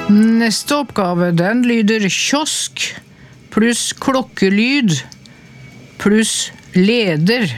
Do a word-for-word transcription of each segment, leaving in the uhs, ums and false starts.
Neste oppgave, den lyder kiosk pluss klokkelyd pluss leder.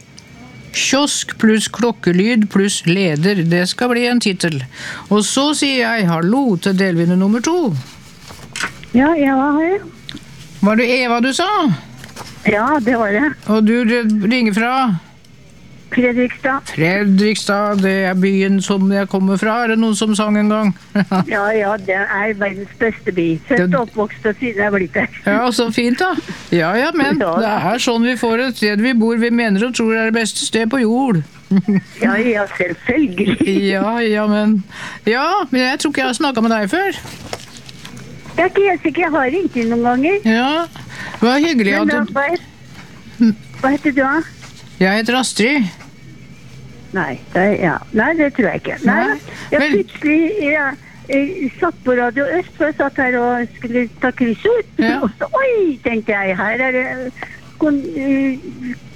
Kiosk pluss klokkelyd pluss leder, det skal bli en titel. Og så sier jeg hallo til delvinner nummer to. Ja, Eva her. Var det Eva du sa? Ja, det var det. Og du ringer fra? Fredrikstad. Fredrikstad, det er byen som jeg kommer fra. Er det noen som sang en gang? Ja, ja, det er verdens beste by. Født og oppvokst og siden jeg er blitt der. Ja, så fint da. Ja, ja, men det er sånn vi får et sted vi bor, vi mener og tror er det beste sted på jord. Ja, ja, selvfølgelig. Ja, ja, men... Ja, men jeg tror ikke jeg har snakket med deg før. Jeg er ikke helt sikker, jeg har ringt inn noen ganger. Ja, det var hyggelig at du... Men da, hva, hva heter du da? Jeg heter Astrid. Nei, det, ja. Nei, det tror jeg ikke. Nei, Nei jeg vel... plutselig jeg, jeg satt på Radio Øst, for jeg satt her og skulle ta kryssord. Ja. Og så, oi, tenkte jeg, her er det kon, uh,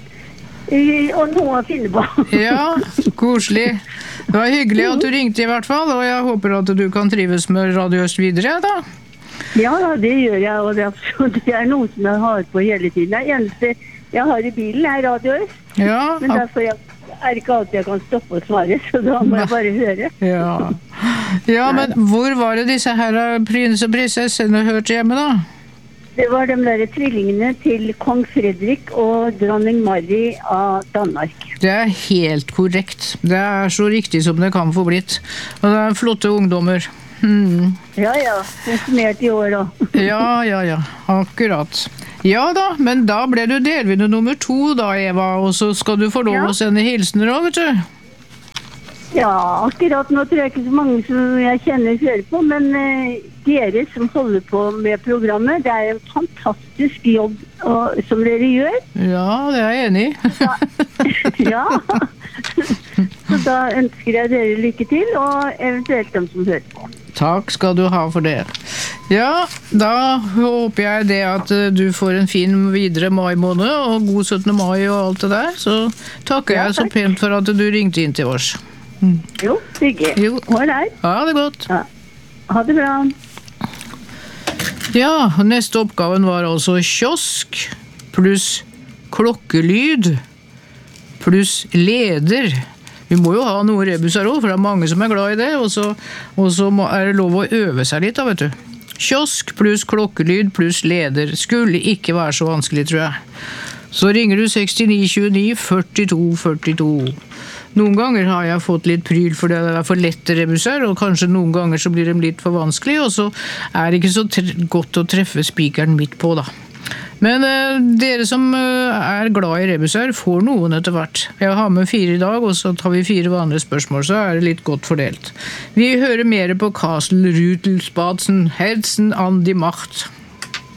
uh, og noe å finne på. Ja, koselig. Det var hyggelig at du ringte i hvert fall, og jeg håper at du kan trives med Radio Øst videre, da. Ja, det gjør jeg, og det er, det er noe som jeg har på hele tiden. Det eneste jeg har i bilen er Radio Øst, ja, men derfor jeg er ikke alltid jeg kan stoppe og svare, så da må jeg bare høre. Ja, ja, men hvor var det disse her prins og prinsessene hørte hjemme da? Det var de der tvillingene til kong Fredrik og dronning Mary av Danmark. Det er helt korrekt. Det er så riktig som det kan få blitt. Og det er flotte ungdommer. Hmm. Ja, ja. Informert i år også. Ja, ja, ja. Akkurat. Ja da, men da ble du delvinner nummer to da, Eva, og så skal du få lov ja. Å sende hilsener også, vet du. Ja, akkurat nå tror jeg ikke så mange som jeg kjenner hører på, men uh, dere som holder på med programmet, det er en fantastisk jobb og, som dere gjør. Ja, det er jeg enig i. Ja, så da ønsker jeg dere lykke til, og eventuelt dem som hører på. Takk skal du ha for det. Ja, da håper jeg det at du får en fin videre mai måned, og god syttende mai og alt det der. Så takker ja, jeg så pent for at du ringte inn til oss. Mm. Jo, hyggelig. Jo. Ha det. Ha det godt. Ja. Ha det bra. Ja, neste oppgaven var altså kiosk pluss klokkelyd pluss leder. Vi må jo ha noe rebusser også, for det er mange som er glad i det, og så, og så må, er det lov å øve seg litt da, vet du. Kiosk pluss klokkelyd pluss leder skulle ikke være så vanskelig, tror jeg. Så ringer du sekstini tjueni førtito førtito. Noen ganger har jeg fått litt pryl for det er for lette rebusser, og kanskje noen ganger så blir de litt for vanskelig, og så er det ikke så godt å treffe spikeren midt på da. Men eh, dere som eh, er glad i rebusser får noen etter hvert. Jeg har med fire i dag, og så tar vi fire vanlige spørsmål, så er det litt godt fordelt. Vi hører mer på Castle Rutelspadsen, Herzen an die Macht.